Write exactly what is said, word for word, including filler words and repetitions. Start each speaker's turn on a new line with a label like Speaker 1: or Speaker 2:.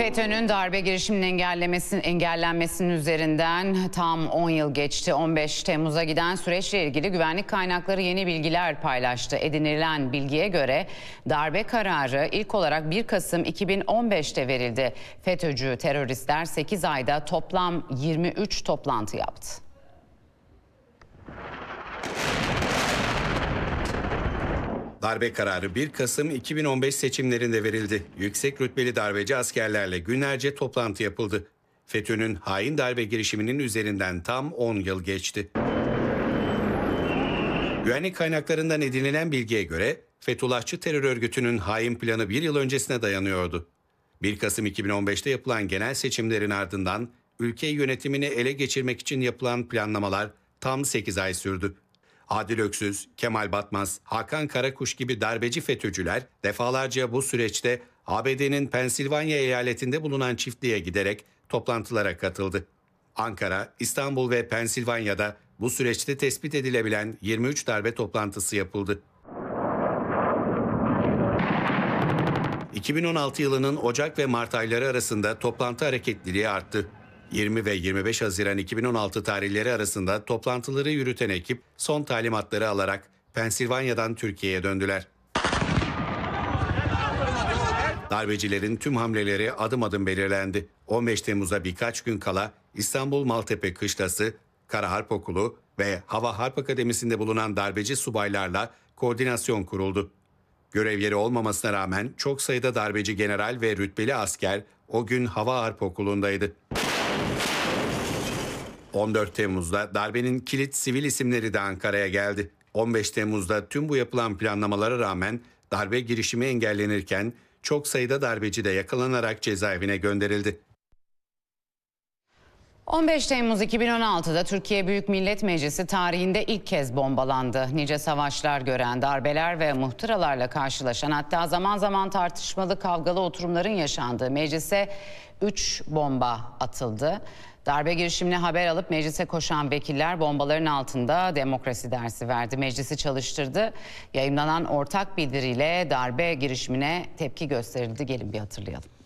Speaker 1: FETÖ'nün darbe girişiminin engellemesinin, engellenmesinin üzerinden tam on yıl geçti. on beş Temmuz'a giden süreçle ilgili güvenlik kaynakları yeni bilgiler paylaştı. Edinilen bilgiye göre darbe kararı ilk olarak bir Kasım iki bin on beş'te verildi. FETÖ'cü teröristler sekiz ayda toplam yirmi üç toplantı yaptı.
Speaker 2: Darbe kararı bir Kasım iki bin on beş seçimlerinde verildi. Yüksek rütbeli darbeci askerlerle günlerce toplantı yapıldı. FETÖ'nün hain darbe girişiminin üzerinden tam on yıl geçti. Güvenlik kaynaklarından edinilen bilgiye göre Fethullahçı terör örgütünün hain planı bir yıl öncesine dayanıyordu. bir Kasım iki bin on beş'te yapılan genel seçimlerin ardından ülke yönetimini ele geçirmek için yapılan planlamalar tam sekiz ay sürdü. Adil Öksüz, Kemal Batmaz, Hakan Karakuş gibi darbeci FETÖ'cüler defalarca bu süreçte A B D'nin Pensilvanya eyaletinde bulunan çiftliğe giderek toplantılara katıldı. Ankara, İstanbul ve Pensilvanya'da bu süreçte tespit edilebilen yirmi üç darbe toplantısı yapıldı. iki bin on altı yılının Ocak ve Mart ayları arasında toplantı hareketliliği arttı. yirmi ve yirmi beş Haziran iki bin on altı tarihleri arasında toplantıları yürüten ekip son talimatları alarak Pensilvanya'dan Türkiye'ye döndüler. Darbecilerin tüm hamleleri adım adım belirlendi. on beş Temmuz'a birkaç gün kala İstanbul Maltepe Kışlası, Kara Harp Okulu ve Hava Harp Akademisi'nde bulunan darbeci subaylarla koordinasyon kuruldu. Görev yeri olmamasına rağmen çok sayıda darbeci general ve rütbeli asker o gün Hava Harp Okulu'ndaydı. on dört Temmuz'da darbenin kilit sivil isimleri de Ankara'ya geldi. on beş Temmuz'da tüm bu yapılan planlamalara rağmen darbe girişimi engellenirken çok sayıda darbeci de yakalanarak cezaevine gönderildi.
Speaker 1: on beş Temmuz iki bin on altı'da Türkiye Büyük Millet Meclisi tarihinde ilk kez bombalandı. Nice savaşlar gören, darbeler ve muhtıralarla karşılaşan, hatta zaman zaman tartışmalı, kavgalı oturumların yaşandığı meclise üç bomba atıldı. Darbe girişimine haber alıp meclise koşan vekiller bombaların altında demokrasi dersi verdi. Meclisi çalıştırdı. Yayımlanan ortak bildiriyle darbe girişimine tepki gösterildi. Gelin bir hatırlayalım.